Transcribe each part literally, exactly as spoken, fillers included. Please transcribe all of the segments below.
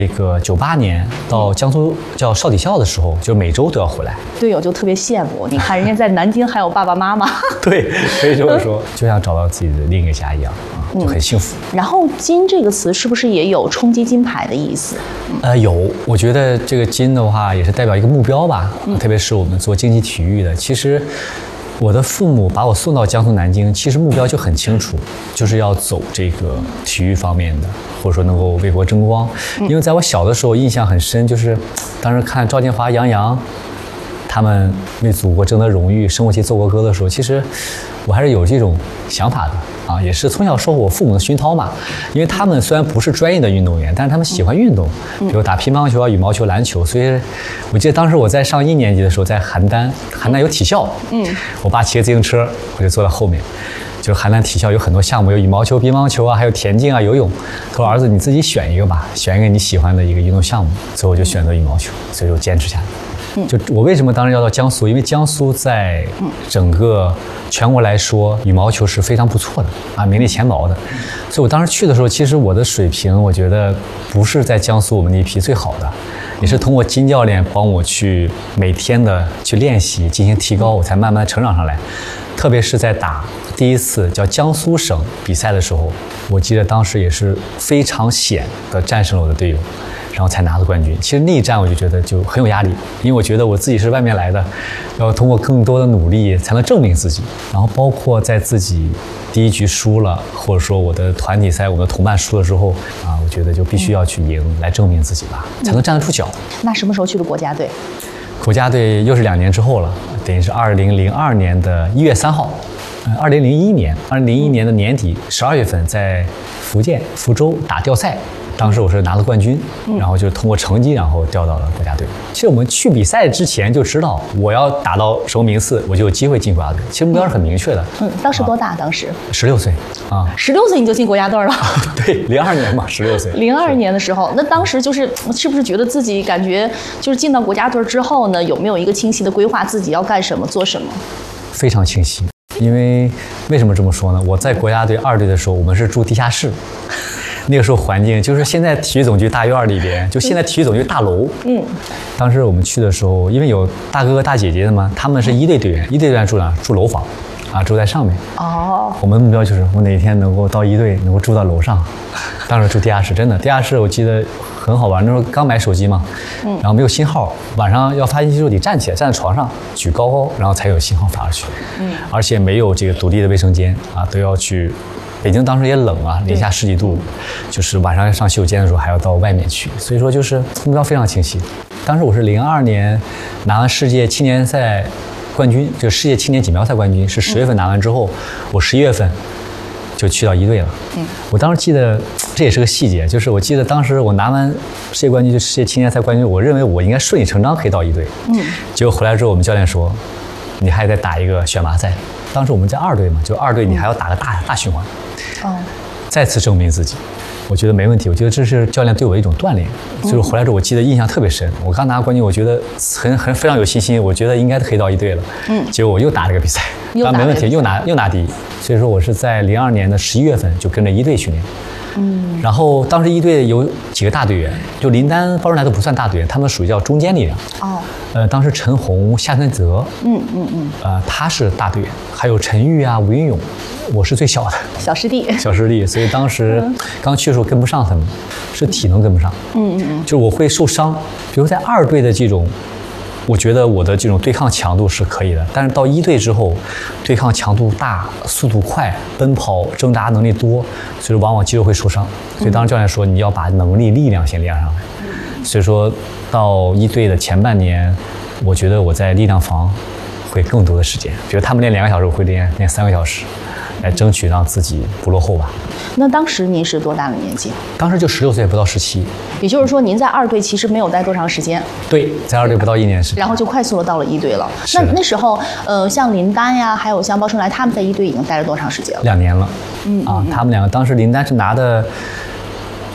这个九八年到江苏叫少体校的时候，就每周都要回来。 队友就特别羡慕，你看人家在南京还有爸爸妈妈。 对，所以就是说，就像找到自己的另一个家一样啊，就很幸福。 然后“金”这个词是不是也有冲击金牌的意思？ 呃，有，我觉得这个“金”的话也是代表一个目标吧，嗯、特别是我们做竞技体育的，其实。我的父母把我送到江苏南京，其实目标就很清楚，就是要走这个体育方面的，或者说能够为国争光。因为在我小的时候印象很深，就是当时看赵建华、杨洋他们为祖国争得荣誉、升国旗、奏国歌的时候，其实我还是有这种想法的啊，也是从小受我父母的熏陶嘛。因为他们虽然不是专业的运动员，但是他们喜欢运动，比如打乒乓球啊、羽毛球、篮球。所以我记得当时我在上一年级的时候，在邯郸，邯郸有体校，嗯，我爸骑个自行车，我就坐在后面。就邯郸体校有很多项目，有羽毛球、乒乓球啊，还有田径啊、游泳。他说：“儿子，你自己选一个吧，选一个你喜欢的一个运动项目。”最后我就选择羽毛球，所以就坚持下来。就我为什么当时要到江苏？因为江苏在整个全国来说，羽毛球是非常不错的啊，名列前茅的。所以我当时去的时候，其实我的水平，我觉得不是在江苏我们那一批最好的，也是通过金教练帮我去每天的去练习，进行提高，我才慢慢成长上来。特别是在打第一次叫江苏省比赛的时候，我记得当时也是非常险的战胜了我的队友。然后才拿了冠军。其实那一战我就觉得就很有压力，因为我觉得我自己是外面来的，要通过更多的努力才能证明自己。然后包括在自己第一局输了，或者说我的团体赛我的同伴输了之后啊，我觉得就必须要去赢，来证明自己吧，才能站得住脚。 那什么时候去的国家队？ 国家队又是两年之后了，等于是二零零二年的一月三号。嗯，二零零一年，二零零一年的年底十二月份，在福建福州打调赛。当时我是拿了冠军，然后就通过成绩，然后调到了国家队。其实我们去比赛之前就知道，我要打到什么名次，我就有机会进国家队。其实目标是很明确的。 嗯，当时多大？啊、当时十六岁啊， 十六岁你就进国家队了？ 对，零二年嘛，十六岁。 零二年的时候，那当时就是是不是觉得自己感觉就是进到国家队之后呢，有没有一个清晰的规划，自己要干什么、做什么？ 非常清晰。因为为什么这么说呢？我在国家队二队的时候，我们是住地下室。那个时候环境就是现在体育总局大院里边，就现在体育总局大楼。嗯，当时我们去的时候，因为有大哥哥大姐姐的嘛，他们是一队队员，一队队员住哪？住楼房，啊，住在上面。哦，我们的目标就是我哪天能够到一队，能够住到楼上。当时住地下室，真的地下室我记得很好玩。那时候刚买手机嘛，嗯，然后没有信号，晚上要发信息的时候得站起来，站在床上举高高，然后才有信号发出去。嗯，而且没有这个独立的卫生间啊，都要去。北京当时也冷啊，零下十几度，就是晚上上洗手间的时候还要到外面去，所以说就是目标非常清晰。当时我是零二年拿完世界青年赛冠军，就世界青年锦标赛冠军是十月份拿完之后，我十一月份就去到一队了。嗯，我当时记得这也是个细节，就是我记得当时我拿完世界冠军，就世界青年赛冠军，我认为我应该顺理成章可以到一队。嗯，结果回来之后，我们教练说，你还得打一个选拔赛。当时我们在二队嘛，就二队你还要打个大大循环。哦，再次证明自己，我觉得没问题。我觉得这是教练对我的一种锻炼。所以回来之后，我记得印象特别深。我刚拿冠军，我觉得很很非常有信心，我觉得应该可以到一队了。嗯，结果我又打了个比赛，啊，没问题，又拿又拿第一。所以说我是在零二年的十一月份就跟着一队训练。嗯，然后当时一队有几个大队员，就林丹、包润来都不算大队员，他们属于叫中坚力量。哦，呃，当时陈红、夏存泽，嗯嗯嗯，呃，他是大队员，还有陈玉啊、吴云勇，我是最小的， 小师弟， 小师弟，所以当时刚去的时候跟不上他们，是体能跟不上。嗯嗯嗯，就是我会受伤，比如在二队的这种。我觉得我的这种对抗强度是可以的，但是到一队之后，对抗强度大，速度快，奔跑挣扎能力多，所以往往肌肉会受伤。所以当时教练说你要把能力、力量先练上来。所以说到一队的前半年，我觉得我在力量房会更多的时间，比如他们练两个小时，我会练练三个小时，来争取让自己不落后吧。 那当时您是多大的年纪？ 当时就十六岁，不到十七。 也就是说，您在二队其实没有待多长时间。对， 在二队不到一年时间， 然后就快速的到了一队了。那那时候，呃，像林丹呀，还有像包春来，他们在一队已经待了多长时间了？ 两年了。嗯啊，他们两个当时林丹是拿的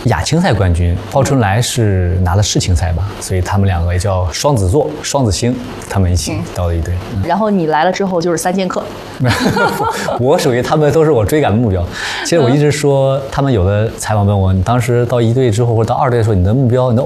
亚青赛冠军，鲍春来是拿了世青赛吧，所以他们两个也叫双子座、双子星，他们一起到了一队。 嗯、然后你来了之后就是三剑客， 我属于他们都是我追赶的目标。其实我一直说，他们有的采访问我，你当时到一队之后或者到二队的时候，你的目标、你的